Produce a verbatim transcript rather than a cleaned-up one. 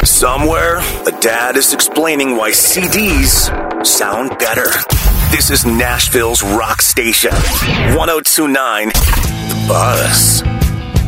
Somewhere, a dad is explaining why C Ds sound better. This is Nashville's rock station. ten twenty-nine The Buzz.